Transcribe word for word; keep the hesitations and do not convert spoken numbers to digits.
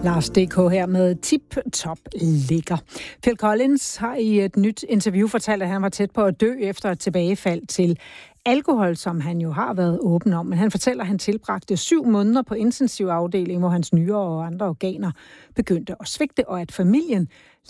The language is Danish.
Lars D K her med Tip Top Lækker. Phil Collins har i et nyt interview fortalt, at han var tæt på at dø efter et tilbagefald til alkohol, som han jo har været åben om. Men han fortæller, at han tilbragte syv måneder på intensivafdeling, hvor hans nyrer og andre organer begyndte at svigte, og at familien